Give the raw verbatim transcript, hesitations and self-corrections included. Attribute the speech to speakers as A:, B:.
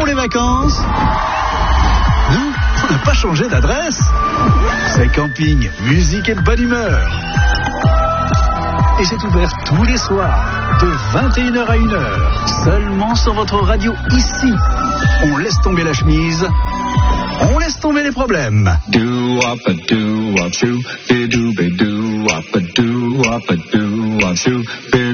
A: pour les vacances? Non, on n'a pas changé d'adresse. C'est camping, musique et bonne humeur. Et c'est ouvert tous les soirs, de vingt et une heures à une heure, seulement sur votre radio ici. On laisse tomber la chemise, on laisse tomber les problèmes.
B: Do up a do up shoo, be do be do up a do up a do up shoo.